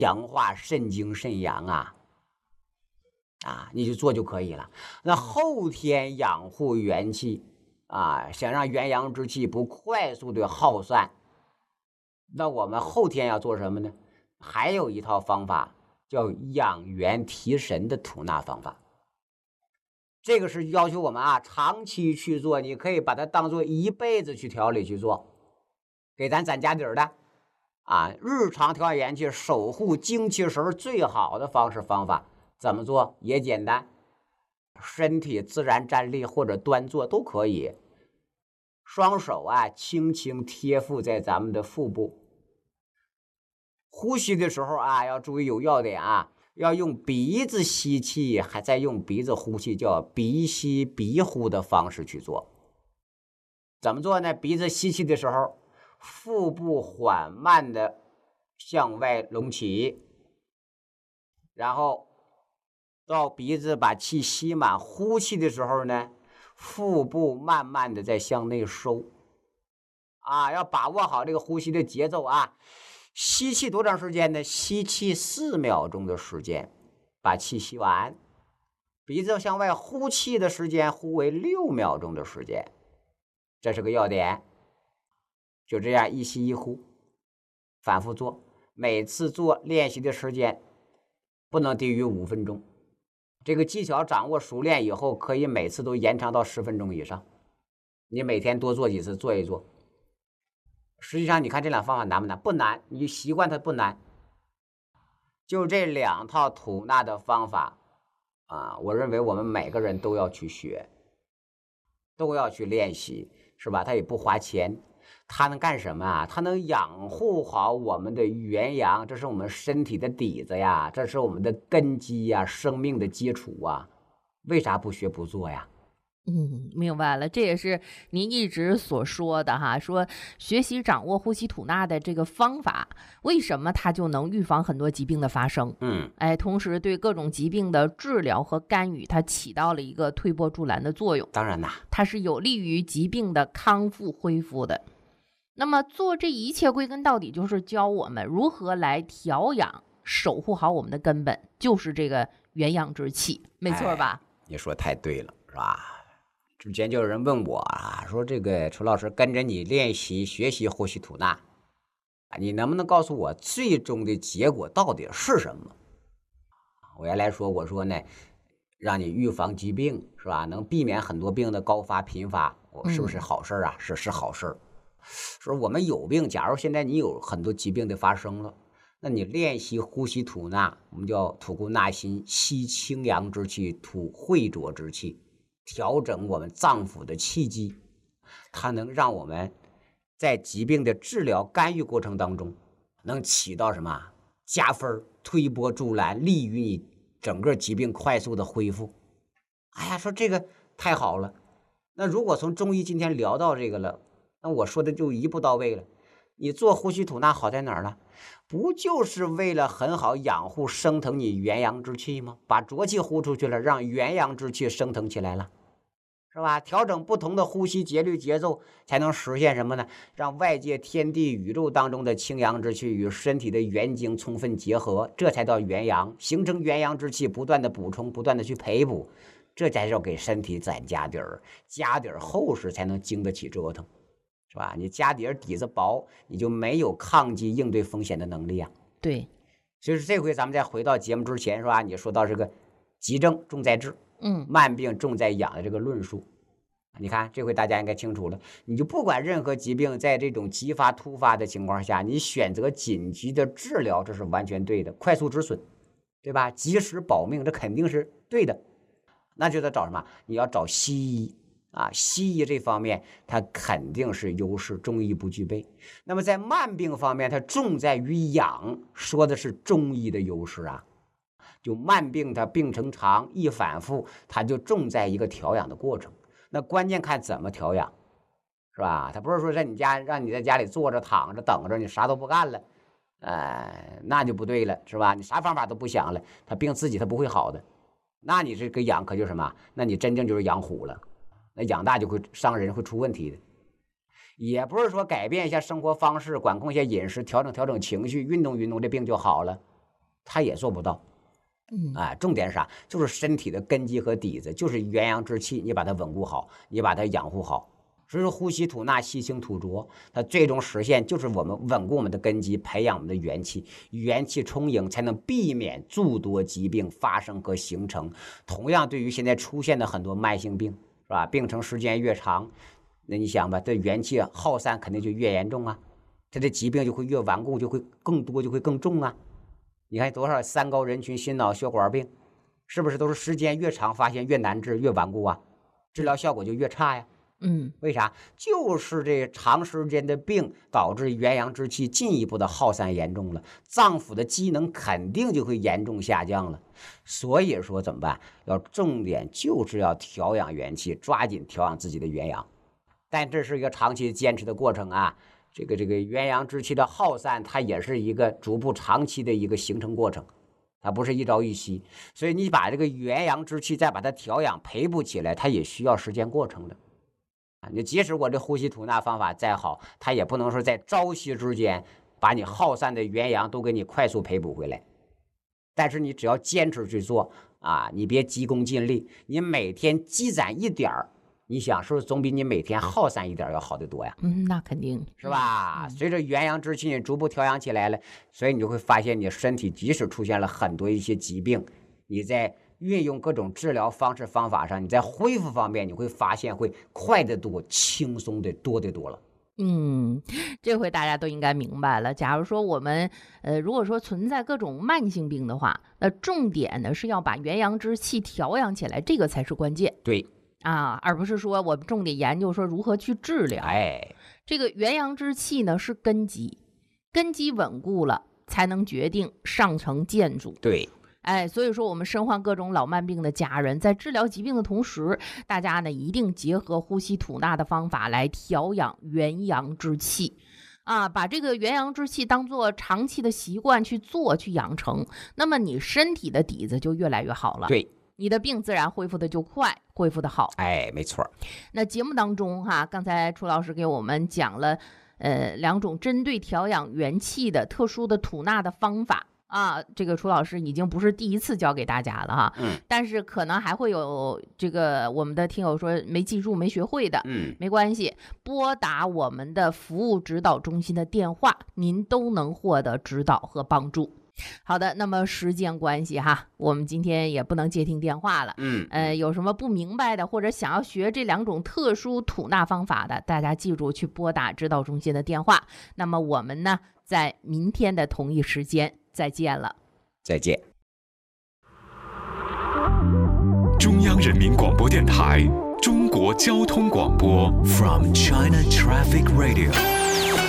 强化肾精肾阳你就做就可以了。那后天养护元气想让元阳之气不快速的耗散，那我们后天要做什么呢？还有一套方法叫养元提神的吐纳方法。这个是要求我们长期去做，你可以把它当做一辈子去调理去做，给咱攒家底儿的日常调养元气、守护精气神最好的方法怎么做也简单，身体自然站立或者端坐都可以。双手轻轻贴附在咱们的腹部，呼吸的时候要注意有要点要用鼻子吸气，还在用鼻子呼气，叫鼻吸鼻呼的方式去做。怎么做呢？鼻子吸气的时候，腹部缓慢的向外隆起，然后到鼻子把气吸满，呼气的时候呢，腹部慢慢的在向内收要把握好这个呼吸的节奏吸气多长时间呢？吸气4秒钟的时间把气吸完，鼻子向外呼气的时间呼为6秒钟的时间，这是个要点。就这样一吸一呼反复做，每次做练习的时间不能低于5分钟。这个技巧掌握熟练以后，可以每次都延长到10分钟以上。你每天多做几次，做一做。实际上你看这两方法难不难？不难，你习惯它不难。就这2套吐纳的方法我认为我们每个人都要去学，都要去练习，是吧？它也不花钱，它能干什么它能养护好我们的元阳，这是我们身体的底子这是我们的根基生命的基础为啥不学不做呀？ 明白了，这也是您一直所说的说学习掌握呼吸吐纳的这个方法，为什么它就能预防很多疾病的发生？同时对各种疾病的治疗和干预，它起到了一个推波助澜的作用。 当然啦， 它是有利于疾病的康复恢复的。那么做这一切归根到底就是教我们如何来调养，守护好我们的根本，就是这个元阳之气，没错吧？ 你说太对了，是吧？之前就有人问我说这个楚老师跟着你练习学习呼吸吐纳你能不能告诉我最终的结果到底是什么？我原来说我说呢，让你预防疾病，是吧？能避免很多病的高发频发，是不是好事是好事。说我们有病，假如现在你有很多疾病的发生了，那你练习呼吸吐纳，我们叫吐故纳新，吸清阳之气，吐秽浊之气，调整我们脏腑的气机，它能让我们在疾病的治疗干预过程当中能起到什么加分，推波助澜，利于你整个疾病快速的恢复。说这个太好了。那如果从中医今天聊到这个了，那我说的就一步到位了。你做呼吸吐纳好在哪儿呢？不就是为了很好养护升腾你元阳之气吗？把浊气呼出去了，让元阳之气升腾起来了，是吧？调整不同的呼吸节律节奏，才能实现什么呢？让外界天地宇宙当中的清阳之气与身体的元精充分结合，这才叫元阳，形成元阳之气，不断的补充，不断的去培补，这才叫给身体攒家底儿，家底儿厚实才能经得起折腾，是吧？你家底儿底子薄，你就没有抗击应对风险的能力对， 所以这回咱们再回到节目之前，是吧？你说到这个急症重在治，慢病重在养的这个论述，你看这回大家应该清楚了。你就不管任何疾病，在这种急发突发的情况下，你选择紧急的治疗，这是完全对的，快速止损，对吧？及时保命，这肯定是对的。那就得找什么？你要找西医西医这方面它肯定是优势，中医不具备。那么在慢病方面，它重在于养，说的是中医的优势就慢病它病程长，易反复，它就重在一个调养的过程。那关键看怎么调养，是吧？它不是说在你家让你在家里坐着躺着等着，你啥都不干了，那就不对了，是吧？你啥方法都不想了，他病自己他不会好的。那你这个养可就什么？那你真正就是养虎了，那养大就会伤人，会出问题的。也不是说改变一下生活方式，管控一下饮食，调整情绪，运动这病就好了。 他也做不到。重点是啥？就是身体的根基和底子，就是元阳之气，你把它稳固好，你把它养护好。所以说呼吸吐纳，吸清吐浊，它最终实现就是我们稳固我们的根基，培养我们的元气，元气充盈，才能避免诸多疾病发生和形成。同样，对于现在出现的很多慢性病，是吧？病程时间越长，那你想吧，这元气耗散肯定就越严重啊，它的疾病就会越顽固，就会更多，就会更重啊。你看多少三高人群心脑血管病，是不是都是时间越长发现越难治越顽固啊？治疗效果就越差呀。为啥？就是这长时间的病导致元阳之气进一步的耗散严重了，脏腑的机能肯定就会严重下降了。所以说怎么办？要重点就是要调养元气，抓紧调养自己的元阳。但这是一个长期坚持的过程啊。这个元阳之气的耗散，它也是一个逐步长期的一个形成过程，它不是一朝一夕。所以你把这个元阳之气再把它调养培补起来，它也需要时间过程的。你即使我这呼吸吐纳方法再好，它也不能说在朝夕之间把你耗散的元阳都给你快速培补回来。但是你只要坚持去做啊，你别急功近利，你每天积攒一点儿。你想是不是总比你每天耗散一点要好得多呀？ 那肯定是吧？随着元阳之气你逐步调养起来了，所以你就会发现你身体即使出现了很多一些疾病，你在运用各种治疗方式方法上，你在恢复方面你会发现会快得多，轻松的多得多了。 这回大家都应该明白了。假如说我们如果说存在各种慢性病的话，那重点呢是要把元阳之气调养起来，这个才是关键。 对。 而不是说我们重点研究说如何去治疗。这个元阳之气呢是根基，根基稳固了，才能决定上层建筑。 对， 所以说我们身患各种老慢病的家人，在治疗疾病的同时，大家呢一定结合呼吸吐纳的方法来调养元阳之气。把这个元阳之气当做长期的习惯去做去养成，那么你身体的底子就越来越好了。 对。 你的病自然恢复的就快，恢复的好。 没错。 那节目当中刚才楚老师给我们讲了2种针对调养元气的特殊的吐纳的方法这个楚老师已经不是第一次教给大家了但是可能还会有这个我们的听友说没记住没学会的没关系，拨打我们的服务指导中心的电话，您都能获得指导和帮助。好的，那么时间关系我们今天也不能接听电话了。有什么不明白的，或者想要学这2种特殊吐纳方法的，大家记住去拨打指导中心的电话。那么我们呢，在明天的同一时间再见了。 再见。 中央人民广播电台中国交通广播 From China Traffic Radio。